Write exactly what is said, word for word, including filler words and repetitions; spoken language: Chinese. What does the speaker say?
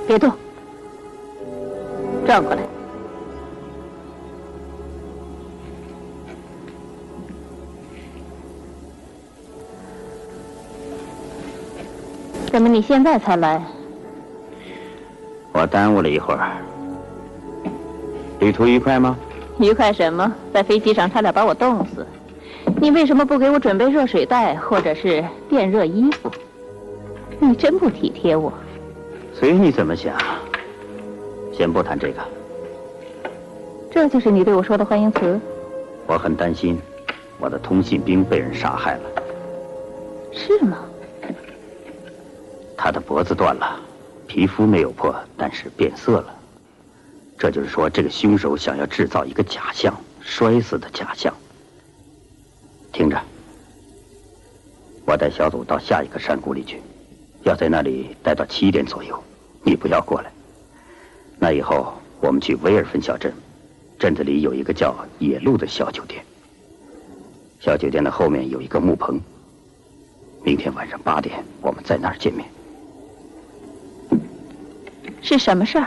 别动，转过来。怎么你现在才来？ 我耽误了一会儿。旅途愉快吗？ 愉快什么？在飞机上差点把我冻死。你为什么不给我准备热水袋或者是电热衣服？你真不体贴我。 随你怎么想。先不谈这个。 这就是你对我说的欢迎词？ 我很担心，我的通信兵被人杀害了。 是吗？ 他的脖子断了，皮肤没有破，但是变色了。这就是说，这个凶手想要制造一个假象，摔死的假象。听着，我带小组到下一个山谷里去，要在那里待到七点左右。你不要过来。那以后我们去威尔芬小镇，镇子里有一个叫野鹿的小酒店。小酒店的后面有一个木棚。明天晚上八点，我们在那儿见面。 是什么事儿？